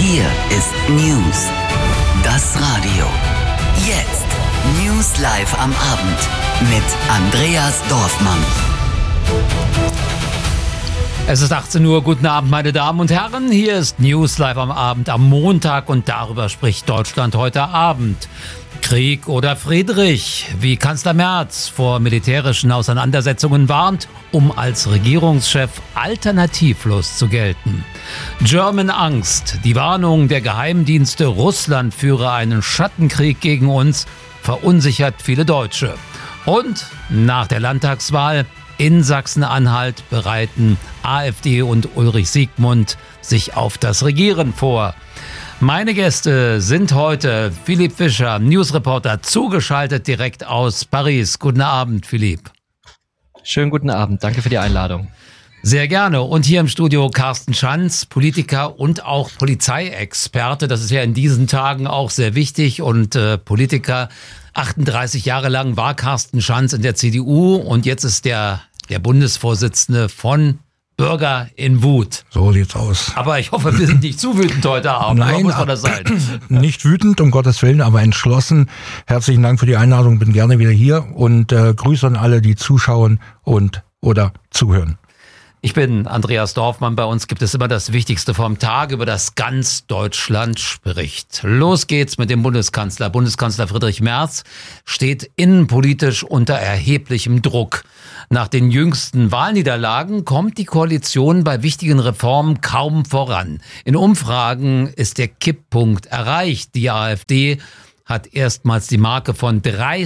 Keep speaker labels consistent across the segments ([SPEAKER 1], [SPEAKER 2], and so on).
[SPEAKER 1] Hier ist News. Das Radio. Jetzt. News live am Abend mit Andreas Dorfmann.
[SPEAKER 2] Es ist 18 Uhr. Guten Abend, meine Damen und Herren. Hier ist News live am Abend am Montag und darüber spricht Deutschland heute Abend. Krieg oder Friedrich, wie Kanzler Merz vor militärischen Auseinandersetzungen warnt, um als Regierungschef alternativlos zu gelten. German Angst, die Warnung der Geheimdienste, Russland führe einen Schattenkrieg gegen uns, verunsichert viele Deutsche. Und nach der Landtagswahl in Sachsen-Anhalt bereiten AfD und Ulrich Siegmund sich auf das Regieren vor. Meine Gäste sind heute Philipp Fischer, Newsreporter, zugeschaltet direkt aus Paris. Guten Abend, Philipp.
[SPEAKER 3] Schönen guten Abend, danke für die Einladung.
[SPEAKER 2] Sehr gerne. Und hier im Studio Carsten Schanz, Politiker und auch Polizeiexperte. Das ist ja in diesen Tagen auch sehr wichtig. Und Politiker, 38 Jahre lang war Carsten Schanz in der CDU und jetzt ist der Bundesvorsitzende von Bürger in Wut.
[SPEAKER 4] So sieht's aus.
[SPEAKER 2] Aber ich hoffe, wir sind nicht zu wütend heute Abend.
[SPEAKER 4] Nein,
[SPEAKER 2] muss man das sein?
[SPEAKER 4] Nicht wütend, um Gottes Willen, aber entschlossen. Herzlichen Dank für die Einladung, bin gerne wieder hier und Grüße an alle, die zuschauen und oder zuhören.
[SPEAKER 2] Ich bin Andreas Dorfmann. Bei uns gibt es immer das Wichtigste vom Tag, über das ganz Deutschland spricht. Los geht's mit dem Bundeskanzler. Bundeskanzler Friedrich Merz steht innenpolitisch unter erheblichem Druck. Nach den jüngsten Wahlniederlagen kommt die Koalition bei wichtigen Reformen kaum voran. In Umfragen ist der Kipppunkt erreicht. Die AfD hat erstmals die Marke von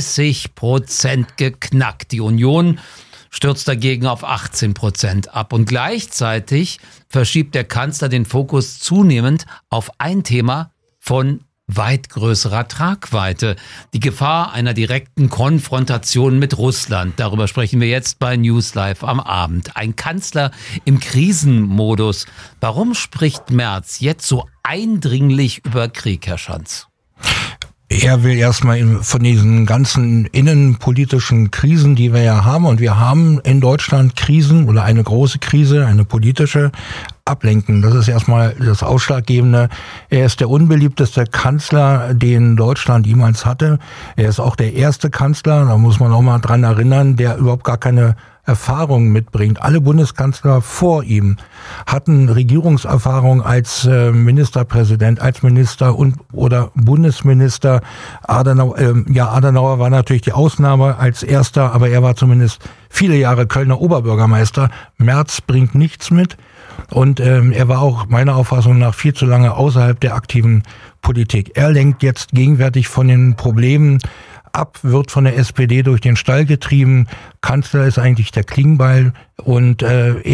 [SPEAKER 2] 30% geknackt. Die Union stürzt dagegen auf 18% ab. Und gleichzeitig verschiebt der Kanzler den Fokus zunehmend auf ein Thema von weit größerer Tragweite. Die Gefahr einer direkten Konfrontation mit Russland. Darüber sprechen wir jetzt bei News Live am Abend. Ein Kanzler im Krisenmodus. Warum spricht Merz jetzt so eindringlich über Krieg, Herr Schanz?
[SPEAKER 4] Er will erstmal von diesen ganzen innenpolitischen Krisen, die wir ja haben, und wir haben in Deutschland Krisen oder eine große Krise, eine politische, ablenken. Das ist erstmal das Ausschlaggebende. Er ist der unbeliebteste Kanzler, den Deutschland jemals hatte. Er ist auch der erste Kanzler, da muss man auch mal dran erinnern, der überhaupt gar keine Erfahrung mitbringt. Alle Bundeskanzler vor ihm hatten Regierungserfahrung als Ministerpräsident, als Minister und oder Bundesminister. Adenauer war natürlich die Ausnahme als erster, aber er war zumindest viele Jahre Kölner Oberbürgermeister. Merz bringt nichts mit und er war auch meiner Auffassung nach viel zu lange außerhalb der aktiven Politik. Er lenkt jetzt gegenwärtig von den Problemen ab, wird von der SPD durch den Stall getrieben. Kanzler ist eigentlich der Klingbeil und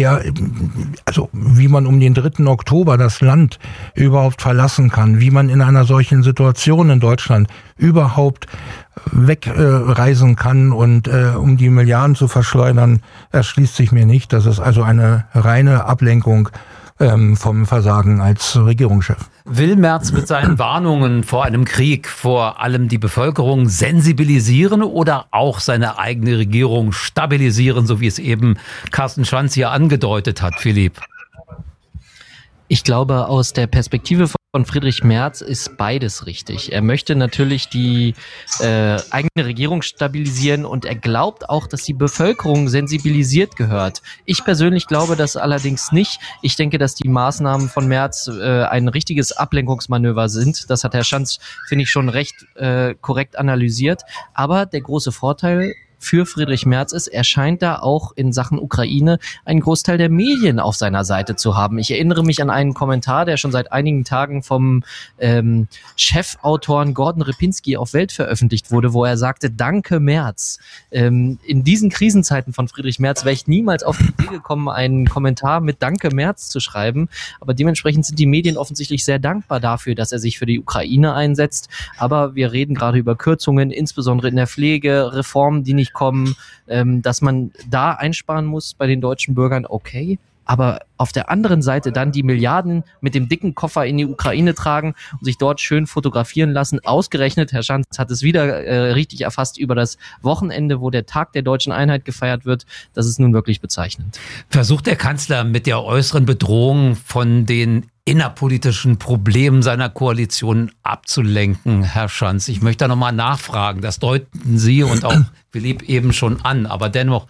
[SPEAKER 4] wie man um den 3. Oktober das Land überhaupt verlassen kann, wie man in einer solchen Situation in Deutschland überhaupt wegreisen kann und um die Milliarden zu verschleudern, erschließt sich mir nicht. Das ist also eine reine Ablenkung vom Versagen als Regierungschef.
[SPEAKER 2] Will Merz mit seinen Warnungen vor einem Krieg vor allem die Bevölkerung sensibilisieren oder auch seine eigene Regierung stabilisieren, so wie es eben Carsten Schanz hier angedeutet hat, Philipp?
[SPEAKER 3] Ich glaube, aus der Perspektive von Friedrich Merz ist beides richtig. Er möchte natürlich die eigene Regierung stabilisieren und er glaubt auch, dass die Bevölkerung sensibilisiert gehört. Ich persönlich glaube das allerdings nicht. Ich denke, dass die Maßnahmen von Merz ein richtiges Ablenkungsmanöver sind. Das hat Herr Schanz, finde ich, schon recht korrekt analysiert. Aber der große Vorteil für Friedrich Merz ist, er scheint da auch in Sachen Ukraine einen Großteil der Medien auf seiner Seite zu haben. Ich erinnere mich an einen Kommentar, der schon seit einigen Tagen vom Chefautoren Gordon Repinski auf Welt veröffentlicht wurde, wo er sagte, danke Merz. In diesen Krisenzeiten von Friedrich Merz wäre ich niemals auf die Idee gekommen, einen Kommentar mit Danke Merz zu schreiben, aber dementsprechend sind die Medien offensichtlich sehr dankbar dafür, dass er sich für die Ukraine einsetzt, aber wir reden gerade über Kürzungen, insbesondere in der Pflege, Reformen, die nicht kommen, dass man da einsparen muss bei den deutschen Bürgern, okay. Aber auf der anderen Seite dann die Milliarden mit dem dicken Koffer in die Ukraine tragen und sich dort schön fotografieren lassen. Ausgerechnet, Herr Schanz hat es wieder richtig erfasst, über das Wochenende, wo der Tag der deutschen Einheit gefeiert wird. Das ist nun wirklich bezeichnend.
[SPEAKER 2] Versucht der Kanzler mit der äußeren Bedrohung von den innerpolitischen Problemen seiner Koalition abzulenken, Herr Schanz. Ich möchte da nochmal nachfragen. Das deuten Sie und auch Philipp eben schon an. Aber dennoch,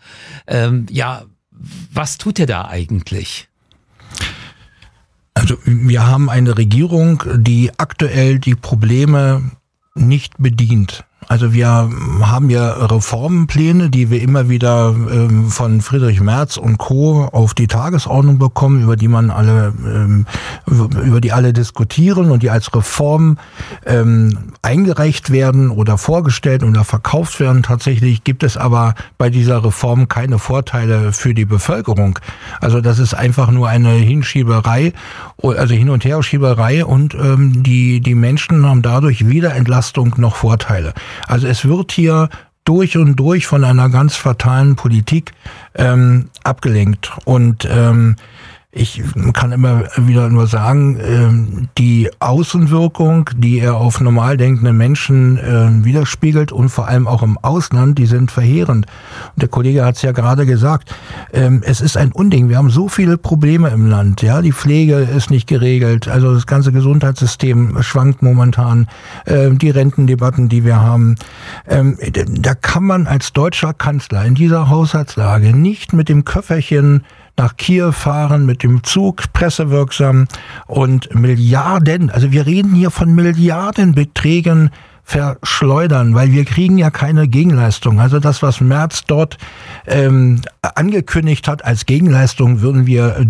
[SPEAKER 2] was tut er da eigentlich?
[SPEAKER 4] Also wir haben eine Regierung, die aktuell die Probleme nicht bedient. Also wir haben ja Reformpläne, die wir immer wieder von Friedrich Merz und Co. auf die Tagesordnung bekommen, über die alle diskutieren und die als Reform eingereicht werden oder vorgestellt oder verkauft werden. Tatsächlich gibt es aber bei dieser Reform keine Vorteile für die Bevölkerung. Also das ist einfach nur eine Hinschieberei, also Hin- und Herschieberei, und die Menschen haben dadurch weder Entlastung noch Vorteile. Also es wird hier durch und durch von einer ganz fatalen Politik abgelenkt. Und ich kann immer wieder nur sagen, die Außenwirkung, die er auf normal denkende Menschen widerspiegelt und vor allem auch im Ausland, die sind verheerend. Und der Kollege hat es ja gerade gesagt, es ist ein Unding. Wir haben so viele Probleme im Land. Ja, die Pflege ist nicht geregelt, also das ganze Gesundheitssystem schwankt momentan, die Rentendebatten, die wir haben. Da kann man als deutscher Kanzler in dieser Haushaltslage nicht mit dem Köfferchen nach Kiew fahren, mit dem Zug, pressewirksam, und Milliarden, also wir reden hier von Milliardenbeträgen verschleudern, weil wir kriegen ja keine Gegenleistung. Also das, was Merz dort angekündigt hat als Gegenleistung, würden wir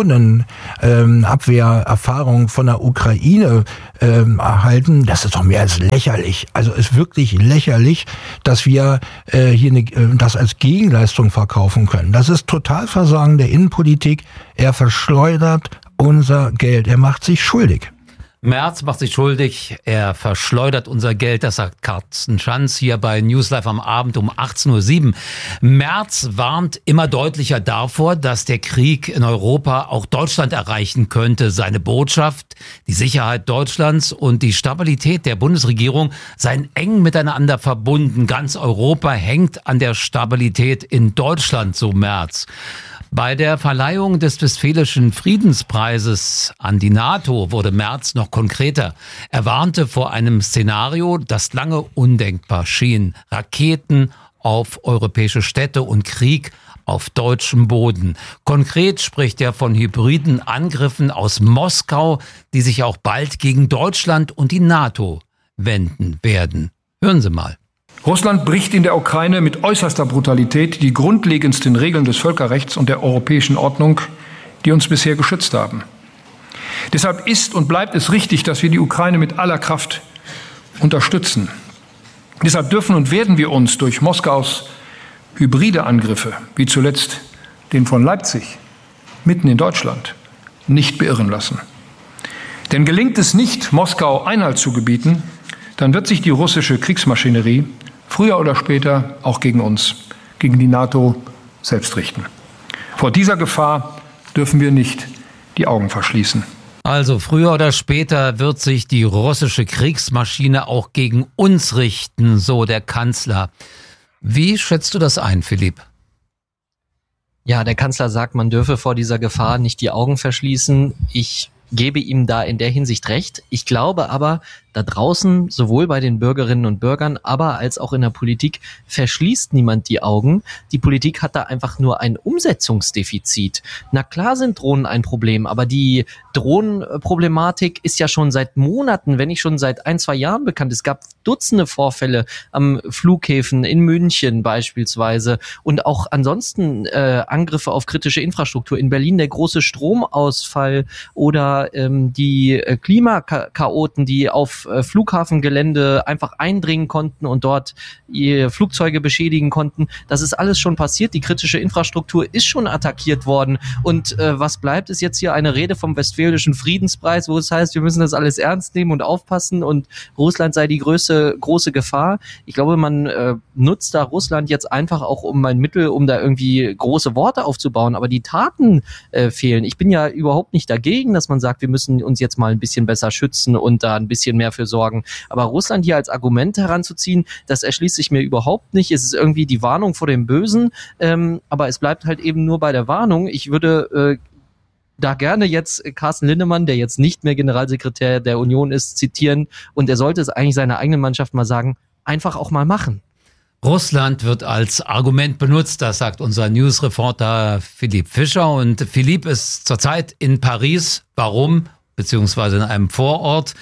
[SPEAKER 4] Drohnenabwehrerfahrung von der Ukraine erhalten. Das ist doch mehr als lächerlich. Also ist wirklich lächerlich, dass wir hier das als Gegenleistung verkaufen können. Das ist Totalversagen der Innenpolitik. Er verschleudert unser Geld. Er macht sich schuldig.
[SPEAKER 2] Merz macht sich schuldig, er verschleudert unser Geld, das sagt Carsten Schanz hier bei News Live am Abend um 18:07 Uhr. Merz warnt immer deutlicher davor, dass der Krieg in Europa auch Deutschland erreichen könnte. Seine Botschaft, die Sicherheit Deutschlands und die Stabilität der Bundesregierung seien eng miteinander verbunden. Ganz Europa hängt an der Stabilität in Deutschland, so Merz. Bei der Verleihung des Westfälischen Friedenspreises an die NATO wurde Merz noch konkreter. Er warnte vor einem Szenario, das lange undenkbar schien. Raketen auf europäische Städte und Krieg auf deutschem Boden. Konkret spricht er von hybriden Angriffen aus Moskau, die sich auch bald gegen Deutschland und die NATO wenden werden. Hören Sie mal.
[SPEAKER 5] Russland bricht in der Ukraine mit äußerster Brutalität die grundlegendsten Regeln des Völkerrechts und der europäischen Ordnung, die uns bisher geschützt haben. Deshalb ist und bleibt es richtig, dass wir die Ukraine mit aller Kraft unterstützen. Deshalb dürfen und werden wir uns durch Moskaus hybride Angriffe, wie zuletzt den von Leipzig, mitten in Deutschland, nicht beirren lassen. Denn gelingt es nicht, Moskau Einhalt zu gebieten, dann wird sich die russische Kriegsmaschinerie früher oder später auch gegen uns, gegen die NATO selbst richten. Vor dieser Gefahr dürfen wir nicht die Augen verschließen.
[SPEAKER 2] Also früher oder später wird sich die russische Kriegsmaschine auch gegen uns richten, so der Kanzler. Wie schätzt du das ein, Philipp?
[SPEAKER 3] Ja, der Kanzler sagt, man dürfe vor dieser Gefahr nicht die Augen verschließen. Ich gebe ihm da in der Hinsicht recht. Ich glaube aber, da draußen, sowohl bei den Bürgerinnen und Bürgern, aber als auch in der Politik, verschließt niemand die Augen. Die Politik hat da einfach nur ein Umsetzungsdefizit. Na klar sind Drohnen ein Problem, aber die Drohnenproblematik ist ja schon seit Monaten, wenn nicht schon seit 1-2 Jahren bekannt. Es gab Dutzende Vorfälle am Flughäfen in München beispielsweise und auch ansonsten Angriffe auf kritische Infrastruktur. In Berlin der große Stromausfall oder die Klimakaoten, die auf Flughafengelände einfach eindringen konnten und dort ihr Flugzeuge beschädigen konnten. Das ist alles schon passiert. Die kritische Infrastruktur ist schon attackiert worden. Und was bleibt, ist jetzt hier eine Rede vom Westfälischen Friedenspreis, wo es heißt, wir müssen das alles ernst nehmen und aufpassen und Russland sei die große Gefahr. Ich glaube, man nutzt da Russland jetzt einfach auch um ein Mittel, um da irgendwie große Worte aufzubauen. Aber die Taten fehlen. Ich bin ja überhaupt nicht dagegen, dass man sagt, wir müssen uns jetzt mal ein bisschen besser schützen und da ein bisschen mehr für sorgen. Aber Russland hier als Argument heranzuziehen, das erschließt sich mir überhaupt nicht. Es ist irgendwie die Warnung vor dem Bösen, aber es bleibt halt eben nur bei der Warnung. Ich würde da gerne jetzt Carsten Linnemann, der jetzt nicht mehr Generalsekretär der Union ist, zitieren. Und er sollte es eigentlich seiner eigenen Mannschaft mal sagen, einfach auch mal machen.
[SPEAKER 2] Russland wird als Argument benutzt, das sagt unser Newsreporter Philipp Fischer. Und Philipp ist zurzeit in Paris. Warum? Beziehungsweise in einem Vorort.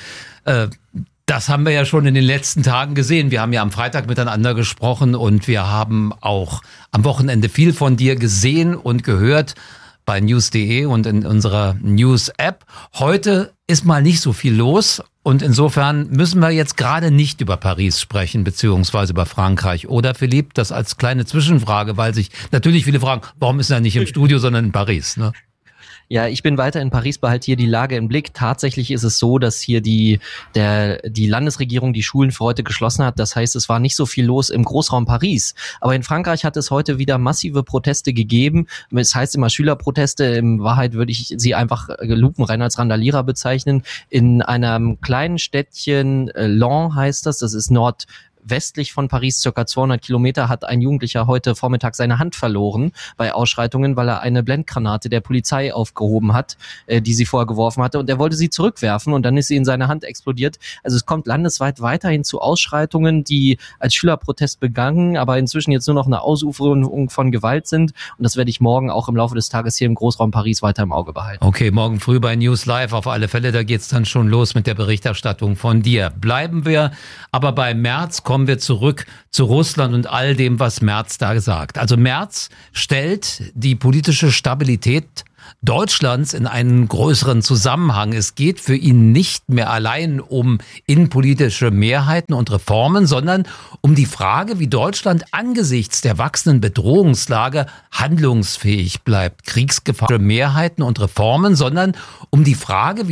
[SPEAKER 2] Das haben wir ja schon in den letzten Tagen gesehen. Wir haben ja am Freitag miteinander gesprochen und wir haben auch am Wochenende viel von dir gesehen und gehört bei news.de und in unserer News-App. Heute ist mal nicht so viel los und insofern müssen wir jetzt gerade nicht über Paris sprechen, beziehungsweise über Frankreich. Oder Philipp, das als kleine Zwischenfrage, weil sich natürlich viele fragen, warum ist er nicht im Studio, sondern in Paris, ne?
[SPEAKER 3] Ja, ich bin weiter in Paris, behalte hier die Lage im Blick. Tatsächlich ist es so, dass hier die Landesregierung die Schulen für heute geschlossen hat. Das heißt, es war nicht so viel los im Großraum Paris. Aber in Frankreich hat es heute wieder massive Proteste gegeben. Es heißt immer Schülerproteste. In Wahrheit würde ich sie einfach lupenrein als Randalierer bezeichnen. In einem kleinen Städtchen, Laon heißt das ist nordwestlich von Paris, circa 200 Kilometer, hat ein Jugendlicher heute Vormittag seine Hand verloren bei Ausschreitungen, weil er eine Blendgranate der Polizei aufgehoben hat, die sie vorher geworfen hatte, und er wollte sie zurückwerfen und dann ist sie in seine Hand explodiert. Also es kommt landesweit weiterhin zu Ausschreitungen, die als Schülerprotest begangen, aber inzwischen jetzt nur noch eine Ausuferung von Gewalt sind, und das werde ich morgen auch im Laufe des Tages hier im Großraum Paris weiter im Auge behalten.
[SPEAKER 2] Okay, morgen früh bei News Live auf alle Fälle, da geht's dann schon los mit der Berichterstattung von dir. Bleiben wir aber bei Merz, kommen wir zurück zu Russland und all dem, was Merz da sagt. Also Merz stellt die politische Stabilität Deutschlands in einen größeren Zusammenhang. Es geht für ihn nicht mehr allein um innenpolitische Mehrheiten und Reformen, sondern um die Frage, wie Deutschland angesichts der wachsenden Bedrohungslage handlungsfähig bleibt. Kriegsgefahr, Mehrheiten und Reformen, sondern um die Frage, wie